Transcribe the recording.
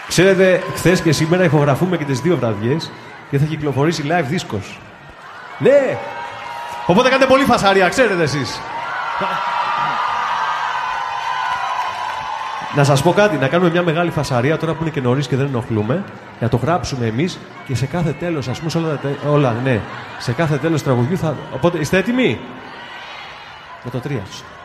Ξέρετε, χθες και σήμερα ηχογραφούμε και τις δύο βραδιές και θα κυκλοφορήσει live δίσκος. Ναι! Οπότε κάντε πολύ φασαρία, ξέρετε εσείς. Να σας πω κάτι, να κάνουμε μια μεγάλη φασαρία τώρα που είναι και νωρίς και δεν ενοχλούμε, να το γράψουμε εμείς και σε κάθε τέλος, ας πούμε, σε όλα, ναι, σε κάθε τέλος τραγουδιού θα... Οπότε, είστε έτοιμοι? Με το 3.